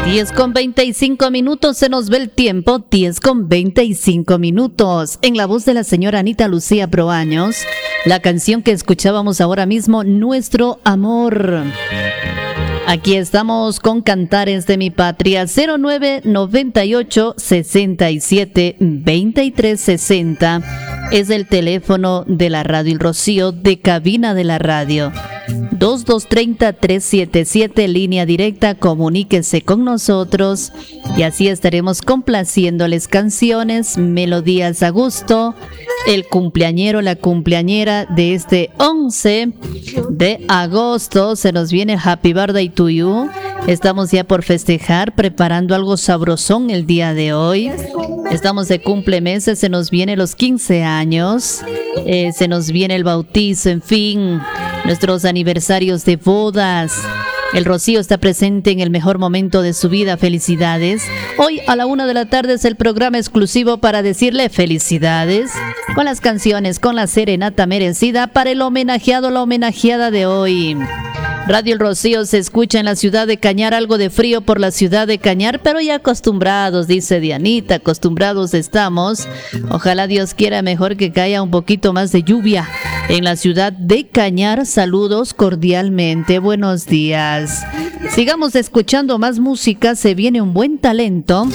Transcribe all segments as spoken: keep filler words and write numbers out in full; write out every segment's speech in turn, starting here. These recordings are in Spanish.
diez con veinticinco minutos, se nos ve el tiempo, diez con veinticinco minutos. En la voz de la señora Anita Lucía Proaños, la canción que escuchábamos ahora mismo, Nuestro Amor. Aquí estamos con Cantares de mi Patria. Cero nueve noventa y ocho, sesenta y siete, veintitrés sesenta es el teléfono de la radio El Rocío, de cabina de la radio. Dos dos tres cero, tres siete siete, línea directa, comuníquese con nosotros y así estaremos complaciéndoles canciones, melodías a gusto. El cumpleañero, la cumpleañera de este once de agosto, se nos viene Happy Birthday to you. Estamos ya por festejar, preparando algo sabrosón el día de hoy. Estamos de cumplemeses, se nos vienen los quince años, eh, se nos viene el bautizo, en fin, nuestros aniversarios de bodas. El Rocío está presente en el mejor momento de su vida. Felicidades. Hoy a la una de la tarde es el programa exclusivo para decirle felicidades, con las canciones, con la serenata merecida para el homenajeado, la homenajeada de hoy. Radio El Rocío se escucha en la ciudad de Cañar, algo de frío por la ciudad de Cañar, pero ya acostumbrados, dice Dianita, acostumbrados estamos. Ojalá Dios quiera mejor que caiga un poquito más de lluvia en la ciudad de Cañar. Saludos cordialmente, buenos días. Sigamos escuchando más música, se viene un buen talento.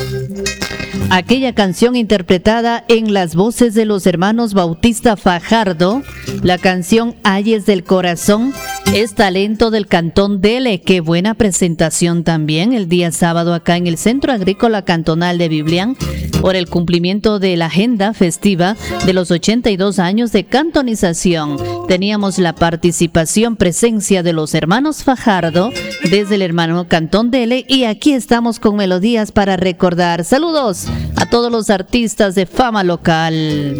Aquella canción interpretada en las voces de los hermanos Bautista Fajardo, la canción Ayes del Corazón, es talento del Cantón Dele. Qué buena presentación también el día sábado acá en el Centro Agrícola Cantonal de Biblián por el cumplimiento de la agenda festiva de los ochenta y dos años de cantonización. Teníamos la participación, presencia de los hermanos Fajardo desde el hermano Cantón Dele y aquí estamos con melodías para recordar. Saludos a todos los artistas de fama local.